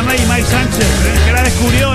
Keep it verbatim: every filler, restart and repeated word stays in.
Adama y Mike Sánchez, ¿eh? Que la descubrió